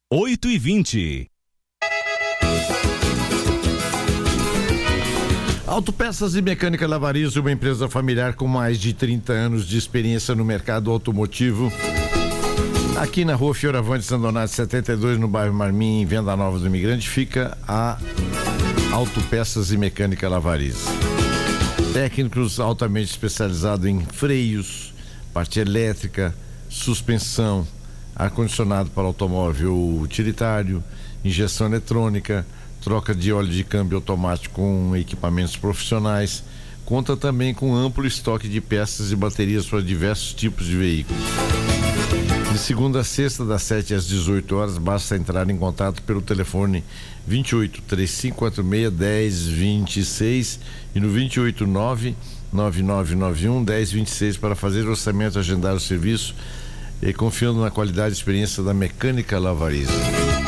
8h20. Autopeças e Mecânica Lavariz, uma empresa familiar com mais de 30 anos de experiência no mercado automotivo. Aqui na rua Fioravante Sandonato 72, no bairro Marmim, em Venda Nova do Imigrante, fica a Autopeças e Mecânica Lavariz. Técnicos altamente especializados em freios, parte elétrica, suspensão, ar-condicionado para automóvel utilitário, injeção eletrônica, troca de óleo de câmbio automático com equipamentos profissionais. Conta também com amplo estoque de peças e baterias para diversos tipos de veículos. De segunda a sexta, das 7 às 18 horas, basta entrar em contato pelo telefone 28 3546 1026 e no 289 9991 1026 para fazer orçamento, agendar o serviço e confiando na qualidade e experiência da Mecânica Lavariz.